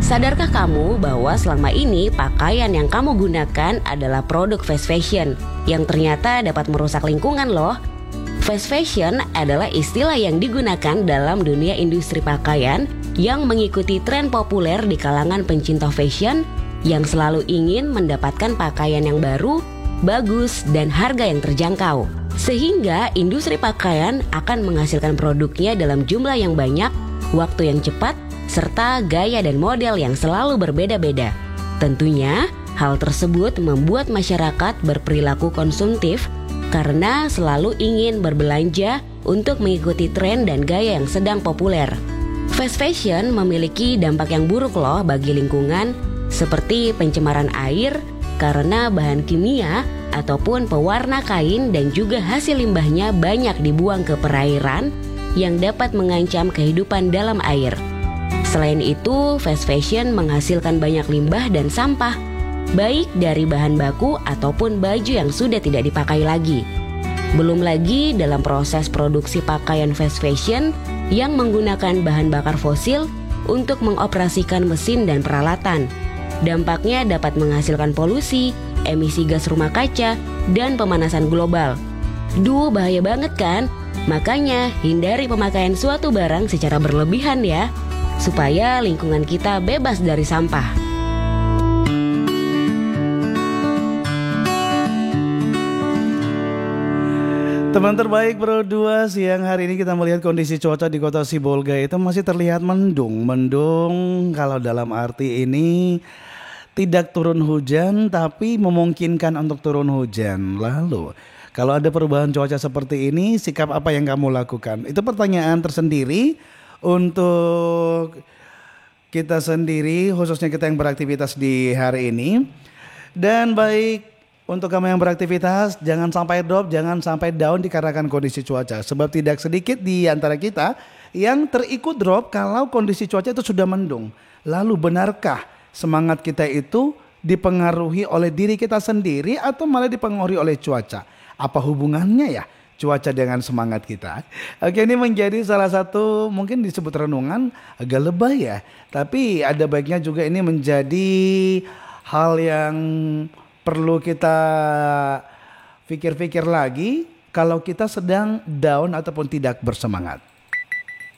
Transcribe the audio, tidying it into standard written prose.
Sadarkah kamu bahwa selama ini pakaian yang kamu gunakan adalah produk fast fashion yang ternyata dapat merusak lingkungan loh? Fast fashion adalah istilah yang digunakan dalam dunia industri pakaian yang mengikuti tren populer di kalangan pencinta fashion yang selalu ingin mendapatkan pakaian yang baru, bagus, dan harga yang terjangkau. Sehingga industri pakaian akan menghasilkan produknya dalam jumlah yang banyak, waktu yang cepat, serta gaya dan model yang selalu berbeda-beda. Tentunya, hal tersebut membuat masyarakat berperilaku konsumtif karena selalu ingin berbelanja untuk mengikuti tren dan gaya yang sedang populer. Fast fashion memiliki dampak yang buruk loh bagi lingkungan, seperti pencemaran air karena bahan kimia ataupun pewarna kain dan juga hasil limbahnya banyak dibuang ke perairan yang dapat mengancam kehidupan dalam air. Selain itu, fast fashion menghasilkan banyak limbah dan sampah, baik dari bahan baku ataupun baju yang sudah tidak dipakai lagi. Belum lagi dalam proses produksi pakaian fast fashion yang menggunakan bahan bakar fosil untuk mengoperasikan mesin dan peralatan. Dampaknya dapat menghasilkan polusi, emisi gas rumah kaca, dan pemanasan global. Duh, bahaya banget kan? Makanya hindari pemakaian suatu barang secara berlebihan ya, supaya lingkungan kita bebas dari sampah. Teman terbaik Bro 2, siang hari ini kita melihat kondisi cuaca di kota Sibolga itu masih terlihat mendung. Mendung kalau dalam arti ini tidak turun hujan tapi memungkinkan untuk turun hujan. Lalu kalau ada perubahan cuaca seperti ini, sikap apa yang kamu lakukan? Itu pertanyaan tersendiri untuk kita sendiri, khususnya kita yang beraktivitas di hari ini. Dan baik, untuk kamu yang beraktivitas, jangan sampai drop, jangan sampai down dikarenakan kondisi cuaca. Sebab tidak sedikit di antara kita yang terikut drop kalau kondisi cuaca itu sudah mendung. Lalu benarkah semangat kita itu dipengaruhi oleh diri kita sendiri atau malah dipengaruhi oleh cuaca? Apa hubungannya ya cuaca dengan semangat kita? Oke, ini menjadi salah satu mungkin disebut renungan agak lebay ya. Tapi ada baiknya juga ini menjadi hal yang perlu kita pikir-pikir lagi kalau kita sedang down ataupun tidak bersemangat.